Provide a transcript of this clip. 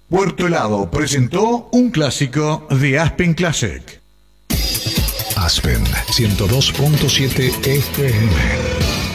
Puerto Helado presentó un clásico de Aspen Classic. Aspen 102.7 FM.